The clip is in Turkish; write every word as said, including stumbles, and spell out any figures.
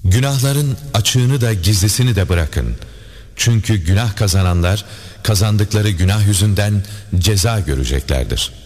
Günahların açığını da gizlisini de bırakın. Çünkü günah kazananlar kazandıkları günah yüzünden ceza göreceklerdir.